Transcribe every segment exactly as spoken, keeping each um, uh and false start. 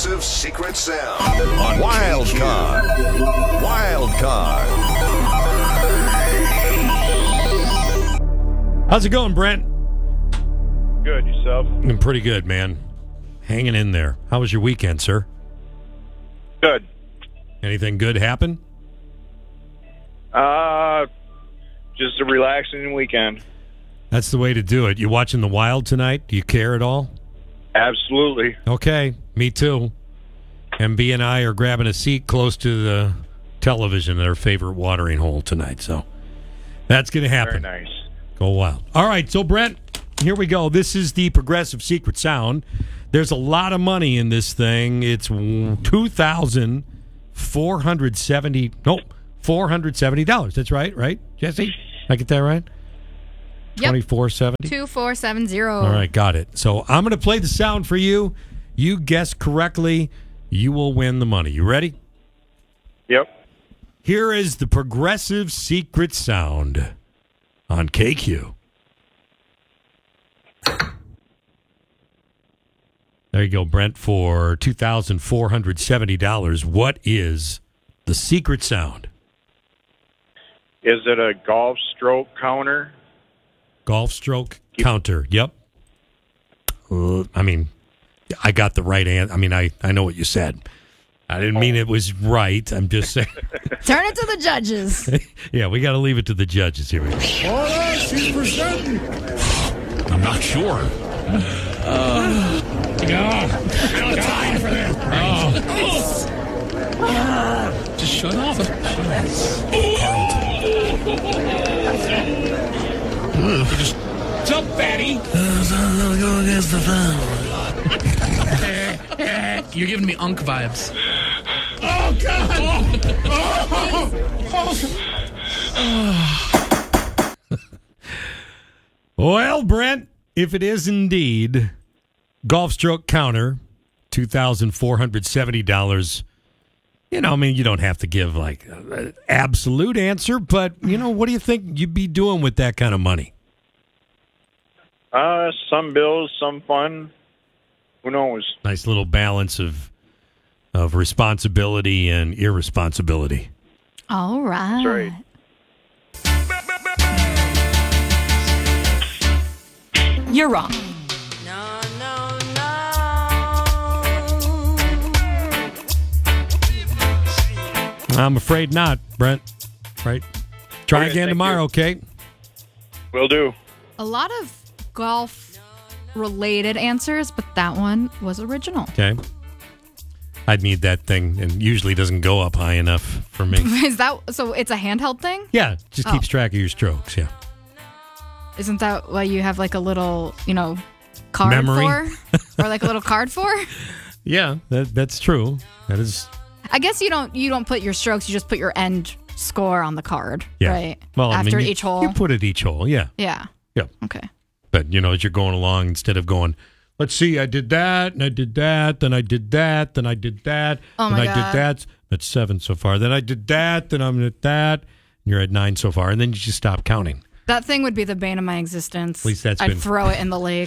Progressive Secret Sound on Wild Card. Wild Card. How's it going, Brent? Good, yourself? I'm pretty good, man. Hanging in there. How was your weekend, sir? Good. Anything good happen? Uh, just a relaxing weekend. That's the way to do it. You watching The Wild tonight? Do you care at all? Absolutely. Okay, me too. M B and I are grabbing a seat close to the television at our favorite watering hole tonight, so that's going to happen. Very nice. Go Wild. All right, so Brent, here we go. This is the Progressive Secret Sound. There's a lot of money in this thing. It's two thousand four hundred seventy dollars. Nope, four hundred seventy dollars. That's right, right, Jesse? Did I get that right? Yep. twenty-four seventy. two four seven zero. All right, got it. So I'm going to play the sound for you. You guess correctly, you will win the money. You ready? Yep. Here is the Progressive Secret Sound on K Q. There you go, Brent, for two thousand four hundred seventy dollars. What is the secret sound? Is it a golf stroke counter? Golf stroke counter. Yep. Uh, I mean, I got the right answer. I mean, I, I know what you said. I didn't mean it was right. I'm just saying. Turn it to the judges. Yeah, we got to leave it to the judges here. I'm not sure. Uh, no, no time for this. Oh. Just shut off. Just jump, fatty. Go against the fan. You're giving me Unk vibes. Oh, God! Oh. Well, Brent, if it is indeed golf stroke counter, two thousand four hundred seventy dollars, you know, I mean, you don't have to give like an absolute answer, but, you know, what do you think you'd be doing with that kind of money? Uh, some bills, some fun. Who knows? Nice little balance of of responsibility and irresponsibility. All right. That's right. You're wrong. No, no, no. I'm afraid not, Brent. Right? Try Okay, again thank tomorrow, you. okay? Will do. A lot of golf-related answers, but that one was original. Okay. I'd need that thing, and usually doesn't go up high enough for me. Is that so? It's a handheld thing? Yeah, just Oh. keeps track of your strokes, yeah. Isn't that why you have like a little, you know, card Memory? for, or like a little card for? Yeah, that that's true. That is, I guess you don't you don't put your strokes. You just put your end score on the card, yeah. right? Well, After I mean, you- each hole. You put it each hole, yeah. Yeah. Yeah. Okay. But, you know, as you're going along, instead of going, let's see, I did that, and I did that, then I did that, then I did that, Oh, then my I God. did that. That's seven so far. Then I did that, then I'm at that, and you're at nine so far. And then you just stop counting. That thing would be the bane of my existence. At least that's I'd been- throw it in the lake.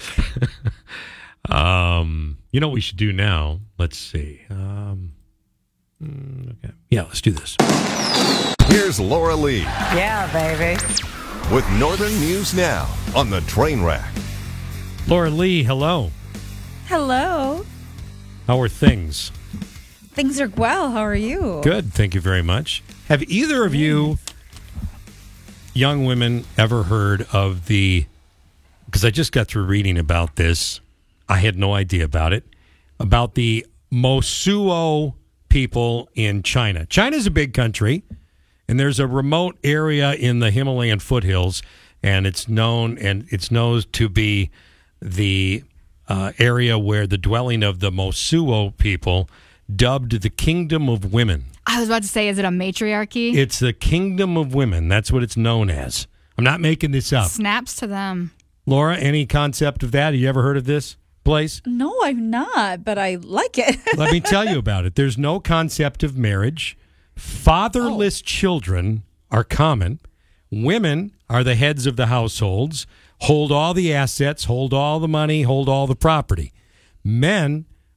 Um, you know what we should do now? Let's see. Um, mm, okay. Yeah, let's do this. Here's Laura Lee Yeah, baby. with Northern News Now on the Train Rack. Laura Lee, hello. Hello. How are things? Things are well. How are you? Good, thank you very much. Have either of you young women ever heard of the, because I just got through reading about this, I had no idea about it, about the Mosuo people in China. China's a big country, and there's a remote area in the Himalayan foothills, and it's known and it's known to be the uh, area where the dwelling of the Mosuo people, dubbed the Kingdom of Women. I was about to say, is it a matriarchy? It's the Kingdom of Women. That's what it's known as. I'm not making this up. Snaps to them. Laura, any concept of that? Have you ever heard of this place? No, I'm not, but I like it. Let me tell you about it. There's no concept of marriage. Fatherless Oh. children are common. Women are the heads of the households, hold all the assets, hold all the money, hold all the property. Men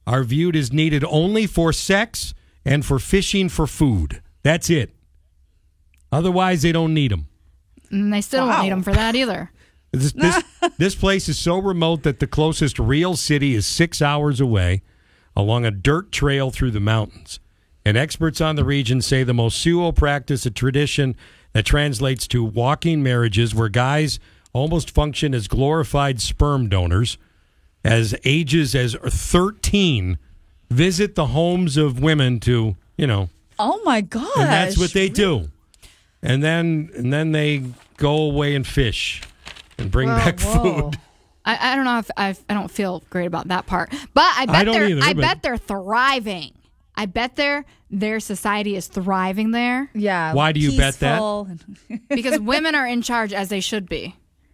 are viewed as needed only for sex and for fishing for food. That's it. Otherwise, they don't need them. And they still Wow. don't need them for that either. This, this, this place is so remote that the closest real city is six hours away along a dirt trail through the mountains. And experts on the region say the Mosuo practice a tradition that translates to walking marriages where guys almost function as glorified sperm donors as ages as thirteen visit the homes of women to, you know, Oh my gosh. and that's what they do. And then and then they go away and fish and bring Whoa, back whoa. food. I, I don't know if I I don't feel great about that part, but I bet don't they're either, I but- bet they're thriving. I bet their their society is thriving there Yeah. Why do you bet that? peaceful. because women are in charge as they should be.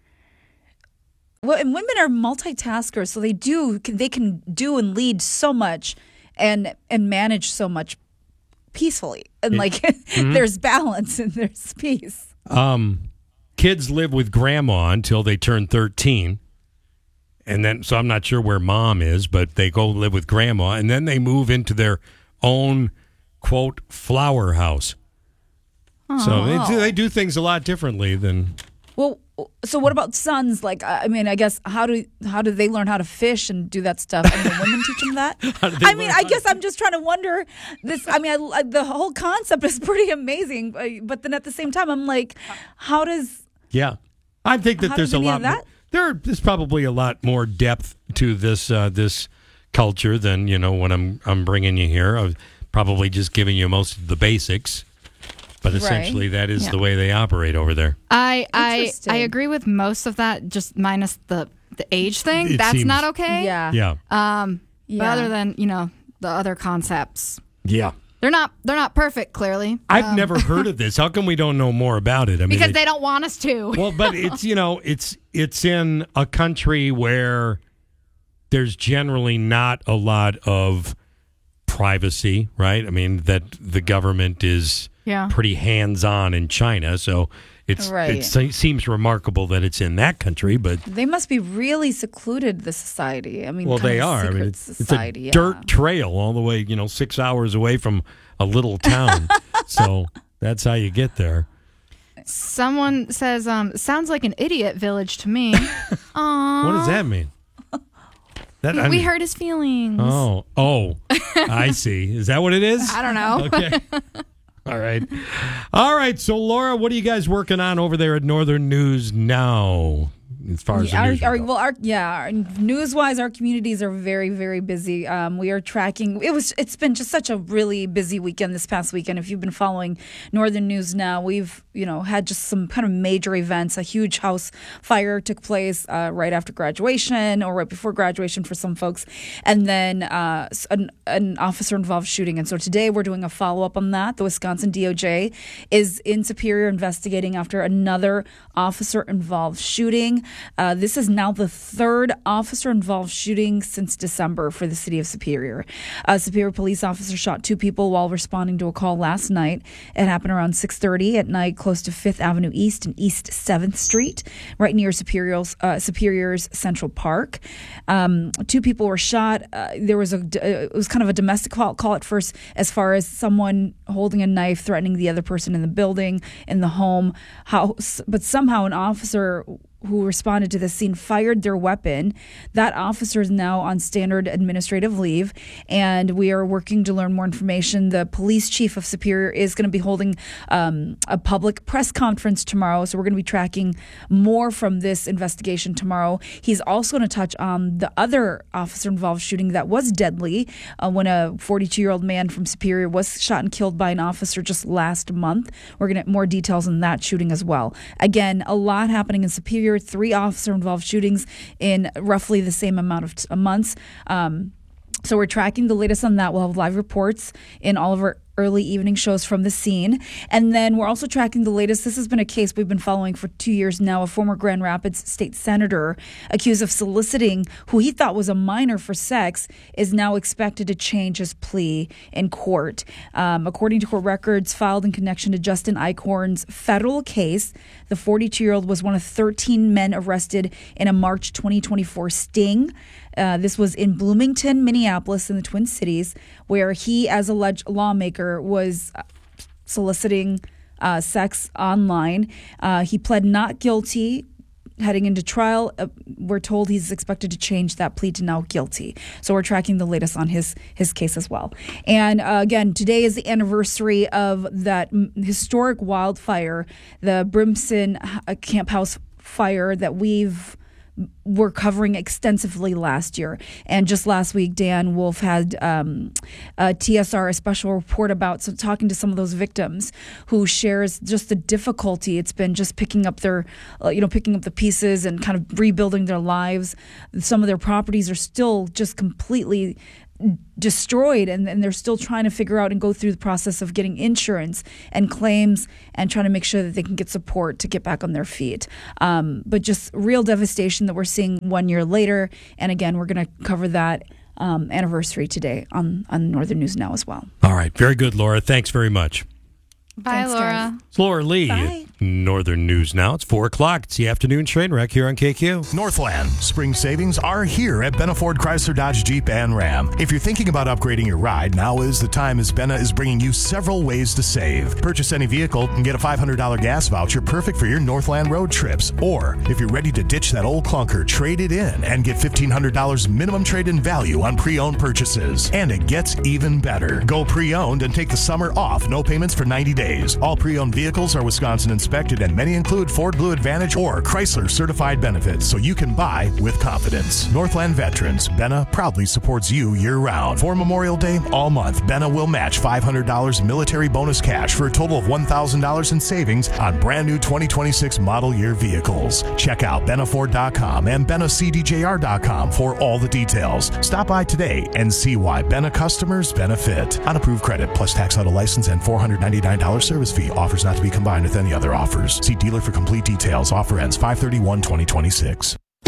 Well, and women are multitaskers, so they do they can do and lead so much, and and manage so much peacefully, and like there's balance and there's peace. Um, kids live with grandma until they turn thirteen. And then, so I'm not sure where mom is, but they go live with grandma, and then they move into their own, quote, flower house. So they do, they do things a lot differently than. Well, so what about sons? Like, I mean, I guess how do how do they learn how to fish and do that stuff? And the women teach them that. How do they I learn mean, how I to guess I'm just trying to wonder. This, I mean, I, I, the whole concept is pretty amazing, uh, but then at the same time, I'm like, how does Yeah. I think that How there's does a any lot of more, that- there is probably a lot more depth to this uh, this culture than, you know, what I'm I'm bringing you here. I'm probably just giving you most of the basics. But essentially, that is Yeah. the way they operate over there. I I Interesting. I agree with most of that, just minus the the age thing. It That's seems- not okay. yeah Yeah. Um. But Yeah. other than you know the other concepts, Yeah. they're not they're not perfect. Clearly, I've never heard of this. How come we don't know more about it? I mean, because it- they don't want us to. well, but it's, you know, it's it's in a country where there's generally not a lot of privacy, right? I mean, that the government is Yeah. pretty hands-on in China, so it's Right. it se- seems remarkable that it's in that country, but They must be really secluded, the society. I mean, well, kind they of are. I secret mean, it's, it's a society. yeah. dirt trail all the way, you know, six hours away from a little town. So that's how you get there. Someone says, um, "Sounds like an idiot village to me." Aww. What does that mean? That I We mean- hurt his feelings. Oh, oh, I see. Is that what it is? I don't know. Okay. All right. All right. So, Laura, what are you guys working on over there at Northern News now? As far as the our, news our, go? well, our, yeah, our, news-wise, our communities are very, very busy. Um, we are tracking. It was. It's been just such a really busy weekend this past weekend. If you've been following Northern News now, we've you know had just some kind of major events. A huge house fire took place uh, right after graduation, or right before graduation for some folks, and then uh, an, an officer-involved shooting. And so today we're doing a follow-up on that. The Wisconsin D O J is in Superior investigating after another officer-involved shooting. Uh, this is now the third officer-involved shooting since December for the city of Superior. A Superior police officer shot two people while responding to a call last night. It happened around six thirty at night close to Fifth Avenue East and East seventh Street, right near Superior's, uh, Superior's Central Park. Um, two people were shot. Uh, there was a, uh, it was kind of a domestic call, call at first, as far as someone holding a knife threatening the other person in the building, in the home. How, but somehow an officer who responded to the scene fired their weapon. That officer is now on standard administrative leave, and we are working to learn more information. The police chief of Superior is going to be holding um, a public press conference tomorrow, so we're going to be tracking more from this investigation tomorrow. He's also going to touch on the other officer-involved shooting that was deadly uh, when a forty-two-year-old man from Superior was shot and killed by an officer just last month. We're going to get more details on that shooting as well. Again, a lot happening in Superior. Three officer-involved shootings in roughly the same amount of t- months. Um, so we're tracking the latest on that. We'll have live reports in all of our early evening shows from the scene. And then we're also tracking the latest. This has been a case we've been following for two years now. A former Grand Rapids state senator accused of soliciting who he thought was a minor for sex is now expected to change his plea in court. Um, according to court records filed in connection to Justin Eichhorn's federal case, the forty-two-year-old was one of thirteen men arrested in a March twenty twenty-four sting. Uh, this was in Bloomington, Minneapolis, in the Twin Cities, where he, as a leg- lawmaker, was soliciting uh, sex online. Uh, he pled not guilty. Heading into trial, uh, we're told he's expected to change that plea to now guilty. So we're tracking the latest on his his case as well. And uh, again, today is the anniversary of that m- historic wildfire, the Brimson uh, Camp House fire that we've were covering extensively last year. And just last week, Dan Wolf had um, a T S R, a special report about, so talking to some of those victims who shares just the difficulty it's been just picking up their, uh, you know, picking up the pieces and kind of rebuilding their lives. Some of their properties are still just completely destroyed, and, and they're still trying to figure out and go through the process of getting insurance and claims and trying to make sure that they can get support to get back on their feet. Um, but just real devastation that we're seeing one year later. And again, we're going to cover that um, anniversary today on, on Northern News Now as well. All right. Very good, Laura. Thanks very much. Bye, Thanks, Laura. guys. It's Laura Lee. Bye. Northern News Now. It's four o'clock. It's the afternoon train wreck here on K Q. Northland. Spring savings are here at Benna Ford Chrysler Dodge Jeep and Ram. If you're thinking about upgrading your ride, now is the time, as Benna is bringing you several ways to save. Purchase any vehicle and get a five hundred dollars gas voucher perfect for your Northland road trips. Or if you're ready to ditch that old clunker, trade it in and get fifteen hundred dollars minimum trade-in value on pre-owned purchases. And it gets even better. Go pre-owned and take the summer off. No payments for ninety days. All pre-owned vehicles are Wisconsin inspected, and many include Ford Blue Advantage or Chrysler certified benefits, so you can buy with confidence. Northland veterans, Benna proudly supports you year-round. For Memorial Day, all month, Benna will match five hundred dollars military bonus cash for a total of one thousand dollars in savings on brand new twenty twenty-six model year vehicles. Check out benna ford dot com and benna c d j r dot com for all the details. Stop by today and see why Benna customers benefit. Unapproved credit plus tax, auto license, and four hundred ninety-nine dollars service fee. Offers not to be combined with any other offers. See dealer for complete details. Offer ends five thirty-one twenty twenty-six.